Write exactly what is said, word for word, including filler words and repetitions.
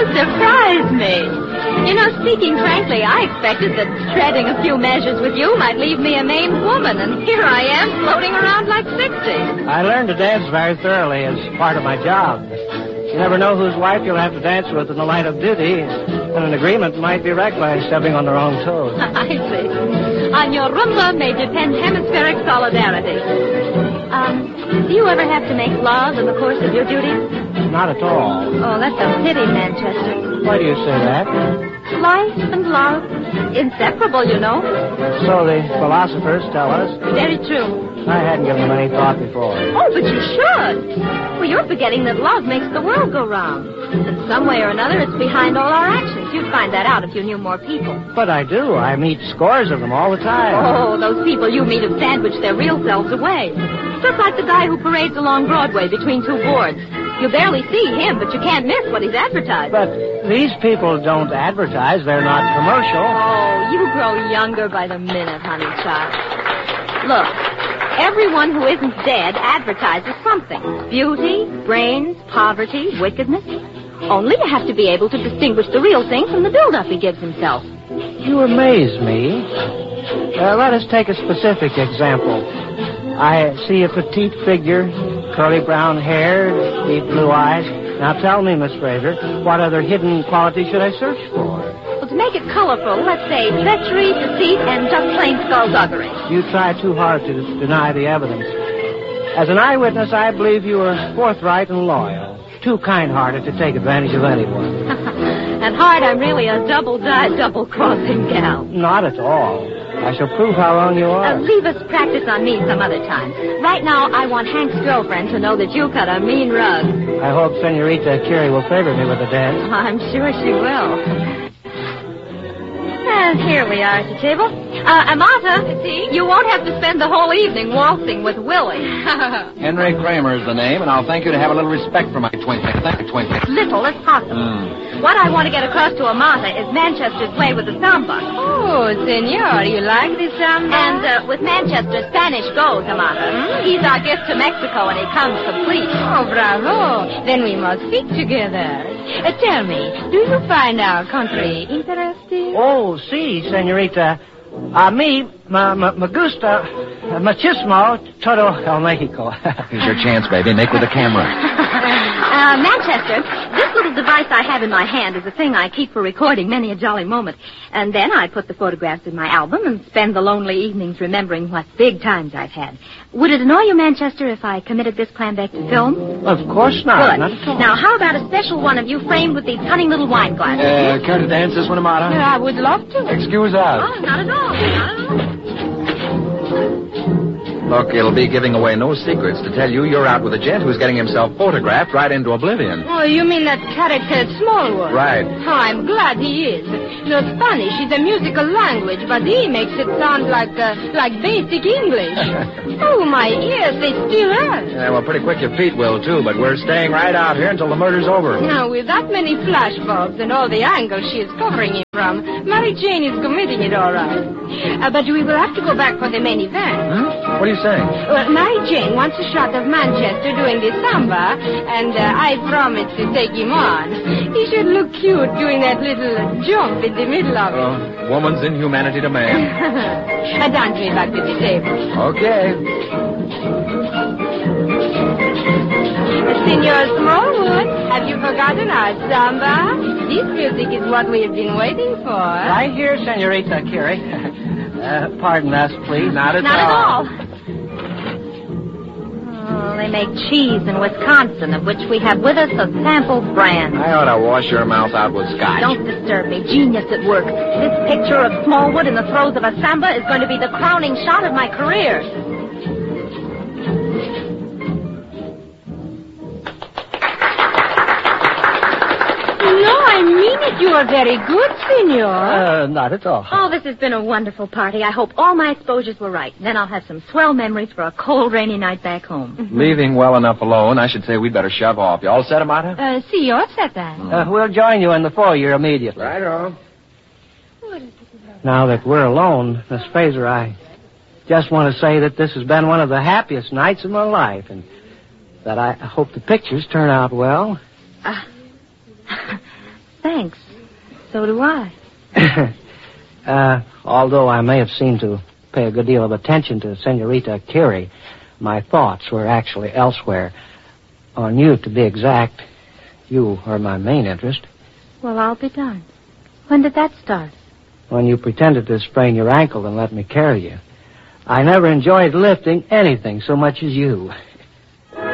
surprise me. You know, speaking frankly, I expected that treading a few measures with you might leave me a maimed woman, and here I am floating around like sixty. I learned to dance very thoroughly as part of my job. You never know whose wife you'll have to dance with in the light of duty, and an agreement might be wrecked by stepping on the wrong toes. I see. On your rumba may depend hemispheric solidarity. Um, do you ever have to make love in the course of your duties? Not at all. Oh, that's a pity, Manchester. Why do you say that? Life and love, inseparable, you know. So the philosophers tell us. Very true. I hadn't given them any thought before. Oh, but you should. Well, you're forgetting that love makes the world go round. In some way or another, it's behind all our actions. You'd find that out if you knew more people. But I do. I meet scores of them all the time. Oh, those people you meet have sandwiched their real selves away. Just like the guy who parades along Broadway between two boards. You barely see him, but you can't miss what he's advertising. But these people don't advertise. They're not commercial. Oh, you grow younger by the minute, honey child. Look, everyone who isn't dead advertises something. Beauty, brains, poverty, wickedness. Only you have to be able to distinguish the real thing from the build-up he gives himself. You amaze me. Uh, let us take a specific example. I see a petite figure, curly brown hair, deep blue eyes. Now tell me, Miss Fraser, what other hidden quality should I search for? Well, to make it colorful, let's say treachery, deceit, and just plain skullduggery. You try too hard to deny the evidence. As an eyewitness, I believe you are forthright and loyal, too kind-hearted to take advantage of anyone. At heart, I'm really a double-dyed, double-crossing gal. Not at all. I shall prove how wrong you are. Uh, leave us practice on me some other time. Right now, I want Hank's girlfriend to know that you cut a mean rug. I hope Senorita Curie will favor me with a dance. I'm sure she will. And here we are at the table. Uh, Amata, see? You won't have to spend the whole evening waltzing with Willie. Henry Kramer is the name, and I'll thank you to have a little respect for my twinkling. Thank you, twinkling. Little as possible. Mm. What I want to get across to Amata is Manchester's play with the samba. Oh, senor, you like the samba? And uh, with Manchester, Spanish goes, Amata. Mm. He's our gift to Mexico, and he comes complete. Oh, bravo. Then we must speak together. Uh, tell me, do you find our country interesting? Oh, si, Senorita. A mí me, me, me gusta muchísimo todo el Mexico. Here's your chance, baby. Make with the camera. uh, Manchester, this little device I have in my hand is a thing I keep for recording many a jolly moment. And then I put the photographs in my album and spend the lonely evenings remembering what big times I've had. Would it annoy you, Manchester, if I committed this plan back to film? Of course not. Good. Not at all. Now, how about a special one of you framed with these cunning little wine glasses? Uh, care to dance this one, Amata? Uh, I would love to. Excuse us. Oh, not at all. Not at all. Look, it'll be giving away no secrets to tell you you're out with a gent who's getting himself photographed right into oblivion. Oh, you mean that character Smallwood? Right. Oh, I'm glad he is. You know, Spanish is a musical language, but he makes it sound like uh, like basic English. Oh, my ears, they still hurt. Yeah, well, pretty quick your feet will, too, but we're staying right out here until the murder's over. Now, with that many flashbulbs and all the angles she is covering him from, Mary Jane is committing it all right. Uh, but we will have to go back for the main event. Hmm? What are you saying? Well, Mary Jane wants a shot of Manchester doing the samba, and uh, I promise to take him on. He should look cute doing that little jump in the middle of it. Oh, woman's inhumanity to man. uh, dance me back to the table. Okay. Senor Smallwood, have you forgotten our samba? This music is what we have been waiting for. Right here, Senorita Curie. uh, pardon us, please. Not at Not all. at all. Oh, they make cheese in Wisconsin, of which we have with us a sample brand. I ought to wash your mouth out with scotch. Don't disturb me. Genius at work. This picture of Smallwood in the throes of a samba is going to be the crowning shot of my career. No, I mean it. You are very good, senor. Uh, not at all. Oh, this has been a wonderful party. I hope all my exposures were right. Then I'll have some swell memories for a cold, rainy night back home. Leaving well enough alone, I should say we'd better shove off. You all set, Amata? Uh, see, you're set then. Uh, we'll join you in the foyer immediately. Right on. Now that we're alone, Miss Fraser, I just want to say that this has been one of the happiest nights of my life, and that I hope the pictures turn out well. Uh, thanks. So do I. uh, although I may have seemed to pay a good deal of attention to Senorita Curie, my thoughts were actually elsewhere. On you, to be exact. You are my main interest. Well, I'll be darned. When did that start? When you pretended to sprain your ankle and let me carry you. I never enjoyed lifting anything so much as you.